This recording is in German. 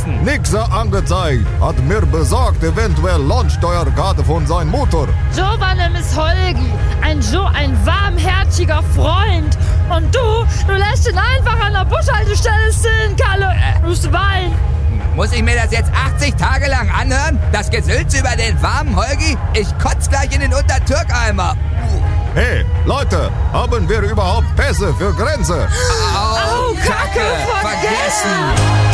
vergessen. Nixer angezeigt. Hat mir besorgt, eventuell Launchsteuerkarte von seinem Motor. So war nämlich Holgi. So ein warmherziger Freund. Und du lässt ihn einfach an der Bushaltestelle stehen, Kalle. Du Schwein. Muss ich mir das jetzt 80 Tage lang anhören? Das Gesülz über den warmen Holgi? Ich kotz gleich in den Untertürkeimer. Hey, Leute, haben wir überhaupt Pässe für Grenze? Au, Kacke, vergessen!